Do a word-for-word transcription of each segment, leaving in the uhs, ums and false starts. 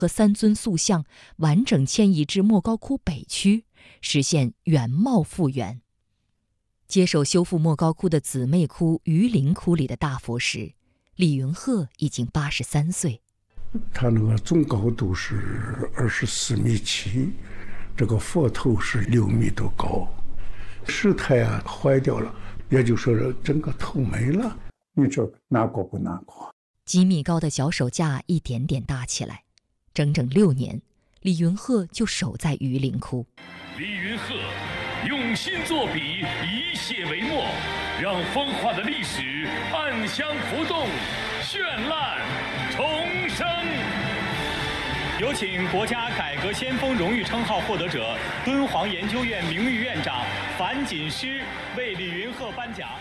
和三尊塑像完整迁移至莫高窟北区，实现原貌复原。接手修复莫高窟的姊妹窟榆林窟里的大佛时，李云鹤已经八十三岁。 它那个总高度是二十四米七，这个佛头是六米多高。石胎啊坏掉了，也就说是整个头没了。你说难过不难过？ 几米高的脚手架一点点搭起来，整整六年，李云鹤就守在榆林窟。 李云鹤用心作笔，以血为墨，让风化的历史暗香浮动，绚烂重生。 有请国家改革先锋荣誉称号获得者、敦煌研究院名誉院长樊锦诗为李云鹤颁奖。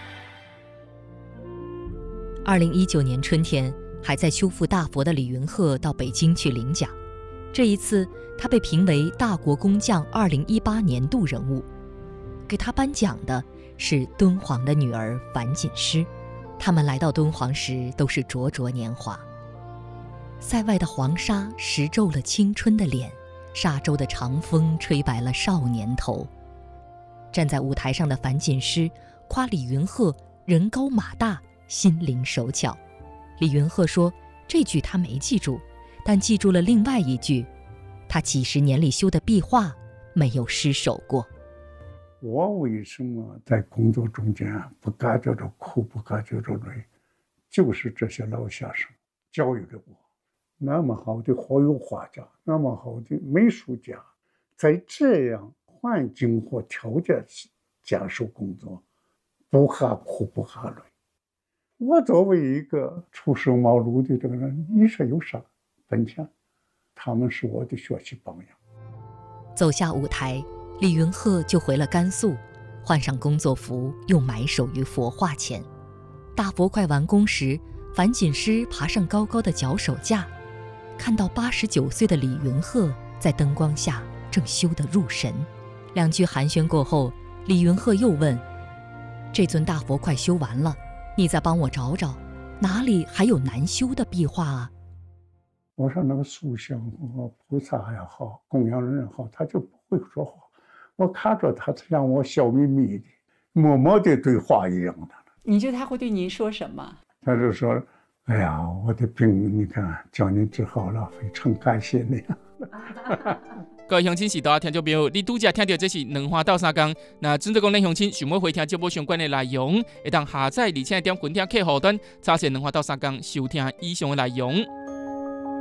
二零一九年春天，还在修复大佛的李云鹤到北京去领奖。这一次，他被评为大国工匠二零一八年度人物。给他颁奖的是敦煌的女儿樊锦诗。他们来到敦煌时都是灼灼年华。塞外的黄沙蚀皱了青春的脸，沙洲的长风吹白了少年头。站在舞台上的樊锦诗夸李云鹤人高马大，心灵手巧。李云鹤说，这句他没记住，但记住了另外一句，他几十年里修的壁画没有失手过。 我为什么在工作中间不感觉着苦，不感觉着累，就是这些老先生教育了我。那么好的活油画家，那么好的美术家，在这样环境或条件下手工作，不怕苦不怕累。我作为一个初生茅庐的这个人，你说有啥本钱？他们是我的学习榜样。 走下舞台，李云鹤就回了甘肃，换上工作服，又埋首于佛画前。大佛快完工时，樊锦诗爬上高高的脚手架，看到八十九岁的李云鹤在灯光下正修得入神。两句寒暄过后，李云鹤又问：这尊大佛快修完了，你再帮我找找，哪里还有难修的壁画啊？ 我说那个塑像和菩萨也好，供养人也好，他就不会说话。我看着他像我笑眯眯的，默默的对话一样的。 你觉得他会对您说什么？ 他就说：哎呀，我的病你看叫你治好了，非常感谢你。 各位乡亲、时代听众朋友，你拄则听到这是两花斗相共。那准备讲，咱乡亲想要回听节目相关的内容，会当下载而且点观听客户端查询两花斗相共收听以上的内容。